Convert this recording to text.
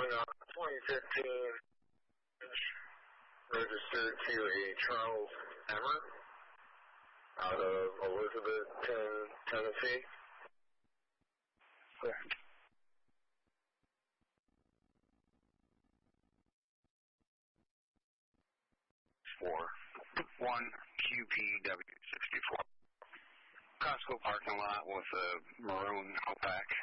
2015 registered to a Charles Emmer out of Elizabethton, Tennessee. Clear. 1QPW64. Costco parking lot with a maroon Outback.